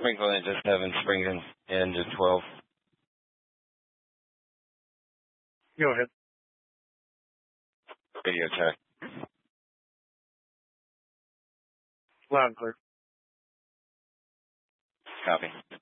sprinkle into 7, sprinkle into 12. Go ahead. Radio check. Loud and clear. Copy.